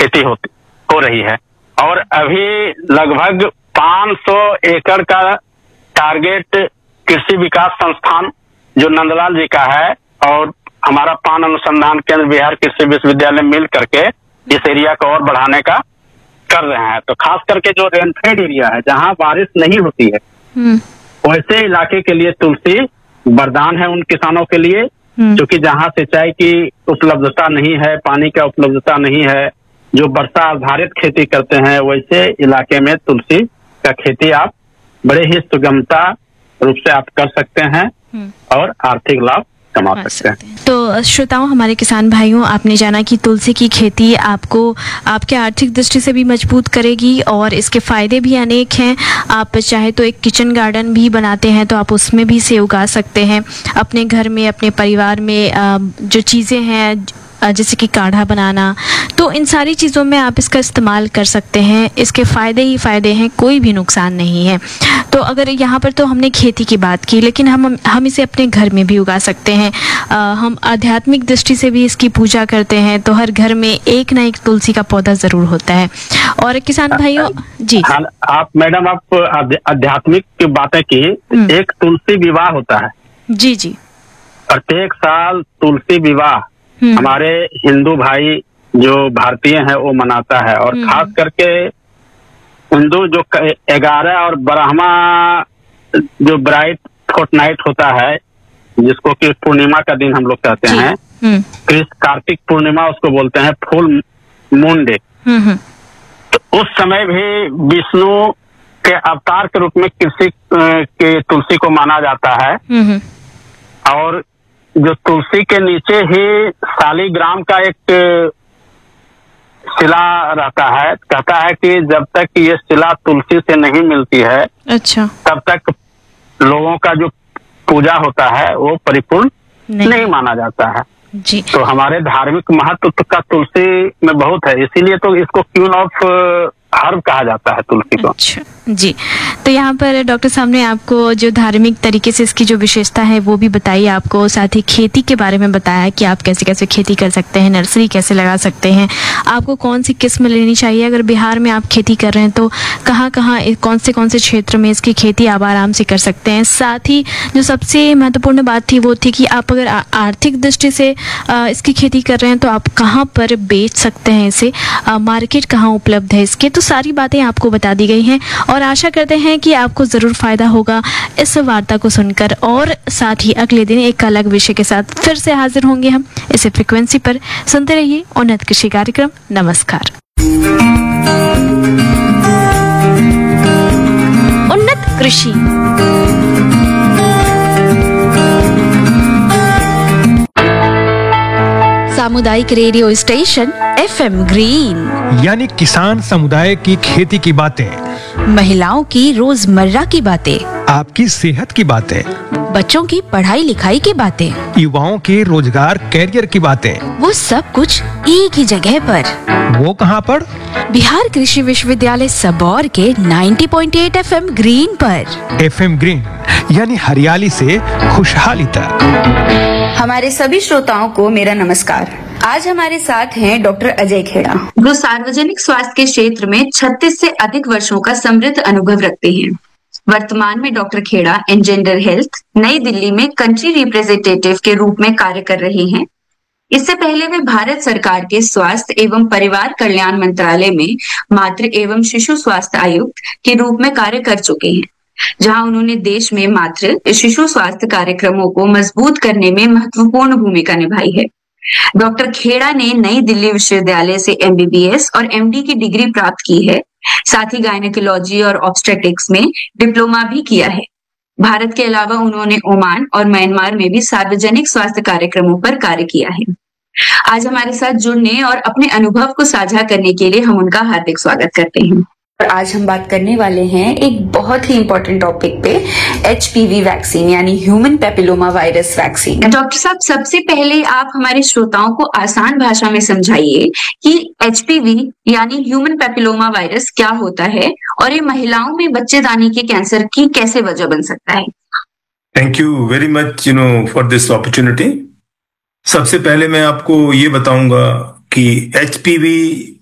खेती हो रही है। और अभी लगभग 500 एकड़ का टारगेट कृषि विकास संस्थान जो नंदलाल जी का है और हमारा पान अनुसंधान केंद्र बिहार कृषि विश्वविद्यालय मिल करके इस एरिया को और बढ़ाने का कर रहे हैं। तो खास करके जो रेनफेड एरिया है जहाँ बारिश नहीं होती है वैसे इलाके के लिए तुलसी वरदान है उन किसानों के लिए, क्योंकि जहाँ सिंचाई की उपलब्धता नहीं है, पानी का उपलब्धता नहीं है, जो वर्षा आधारित खेती करते हैं, वैसे इलाके में तुलसी का खेती आप बड़े ही सुगमता रूप से आप कर सकते हैं और आर्थिक लाभ कमा सकते हैं। तो श्रोताओं, हमारे किसान भाइयों, आपने जाना कि तुलसी की खेती आपको आपके आर्थिक दृष्टि से भी मजबूत करेगी और इसके फायदे भी अनेक हैं। आप चाहे तो एक किचन गार्डन भी बनाते हैं तो आप उसमें भी इसे उगा सकते हैं। अपने घर में, अपने परिवार में जो चीज़ें हैं जैसे कि काढ़ा बनाना, तो इन सारी चीज़ों में आप इसका इस्तेमाल कर सकते हैं। इसके फ़ायदे ही फ़ायदे हैं, कोई भी नुकसान नहीं है। तो अगर यहाँ पर तो हमने खेती की बात की, लेकिन हम इसे अपने घर में भी उगा सकते हैं। हम आध्यात्मिक दृष्टि से भी इसकी पूजा करते हैं, तो हर घर में एक ना एक तुलसी का पौधा ज़रूर होता है। और किसान भाइयों जी, आप मैडम आप आध्यात्मिक की बातें की, एक तुलसी विवाह होता है। जी जी, प्रत्येक साल तुलसी विवाह हमारे हिंदू भाई जो भारतीय हैं वो मनाता है। और खास करके हिंदू जो 11 और 12वां जो ब्राइट फोर्टनाइट होता है, जिसको कि पूर्णिमा का दिन हम लोग कहते हैं, कार्तिक पूर्णिमा उसको बोलते हैं, फुल मून डे। तो उस समय भी विष्णु के अवतार के रूप में कृषि के तुलसी को माना जाता है। और जो तुलसी के नीचे ही शालिग्राम का एक शिला रहता है, कहता है कि जब तक ये शिला तुलसी से नहीं मिलती है, अच्छा, तब तक लोगों का जो पूजा होता है वो परिपूर्ण नहीं माना जाता है जी। तो हमारे धार्मिक महत्व का तुलसी में बहुत है, इसीलिए तो इसको क्वीन ऑफ हर्ब कहा जाता है तुलसी को। अच्छा जी, तो यहाँ पर डॉक्टर साहब ने आपको जो धार्मिक तरीके से इसकी जो विशेषता है वो भी बताई आपको, साथ ही खेती के बारे में बताया कि आप कैसे कैसे खेती कर सकते हैं, नर्सरी कैसे लगा सकते हैं, आपको कौन सी किस्म लेनी चाहिए। अगर बिहार में आप खेती कर रहे हैं तो कहाँ कौन से क्षेत्र में इसकी खेती आप आराम से कर सकते हैं। साथ ही जो सबसे महत्वपूर्ण बात थी वो थी कि आप अगर आर्थिक दृष्टि से इसकी खेती कर रहे हैं तो आप कहाँ पर बेच सकते हैं इसे, मार्केट कहाँ उपलब्ध है इसके। तो सारी बातें आपको बता दी गई हैं और आशा करते हैं कि आपको ज़रूर फ़ायदा होगा इस वार्ता को सुनकर। और साथ ही अगले दिन एक अलग विषय के साथ फिर से हाजिर होंगे हम इसी फ्रिक्वेंसी पर। सुनते रहिए उन्नत कृषि कार्यक्रम। नमस्कार। उन्नत कृषि सामुदायिक रेडियो स्टेशन FM ग्रीन, यानी किसान समुदाय की खेती की बातें, महिलाओं की रोजमर्रा की बातें, आपकी सेहत की बातें, बच्चों की पढ़ाई लिखाई की बातें, युवाओं के रोजगार कैरियर की बातें, वो सब कुछ एक ही जगह पर। वो कहाँ पर? बिहार कृषि विश्वविद्यालय सबौर के 90.8 FM ग्रीन पर। FM ग्रीन यानी हरियाली से खुशहाली तक। हमारे सभी श्रोताओं को मेरा नमस्कार। आज हमारे साथ हैं डॉक्टर अजय खेड़ा, जो सार्वजनिक स्वास्थ्य के क्षेत्र में 36 से अधिक वर्षों का समृद्ध अनुभव रखते हैं। वर्तमान में डॉक्टर खेड़ा एनजेंडर हेल्थ नई दिल्ली में कंट्री रिप्रेजेंटेटिव के रूप में कार्य कर रहे हैं। इससे पहले वे भारत सरकार के स्वास्थ्य एवं परिवार कल्याण मंत्रालय में मातृ एवं शिशु स्वास्थ्य आयुक्त के रूप में कार्य कर चुके हैं, जहां उन्होंने देश में मातृ शिशु स्वास्थ्य कार्यक्रमों को मजबूत करने में महत्वपूर्ण भूमिका निभाई है। डॉक्टर खेड़ा ने नई दिल्ली विश्वविद्यालय से MBBS और MD की डिग्री प्राप्त की है। साथ ही गायनेकोलॉजी और ऑब्स्टेट्रिक्स में डिप्लोमा भी किया है। भारत के अलावा उन्होंने ओमान और म्यांमार में भी सार्वजनिक स्वास्थ्य कार्यक्रमों पर कार्य किया है। आज हमारे साथ जुड़ने और अपने अनुभव को साझा करने के लिए हम उनका हार्दिक स्वागत करते हैं। और आज हम बात करने वाले हैं एक बहुत ही इंपॉर्टेंट टॉपिक पे, HPV वैक्सीन यानी human papilloma virus vaccine. Doctor साहब, सबसे पहले आप हमारे श्रोताओं को आसान भाषा में समझाइए कि HPV यानी ह्यूमन पेपिलोमा वायरस क्या होता है और ये महिलाओं में बच्चेदानी के कैंसर की कैसे वजह बन सकता है। Thank you very much for this opportunity. सबसे पहले मैं आपको ये बताऊंगा कि HPV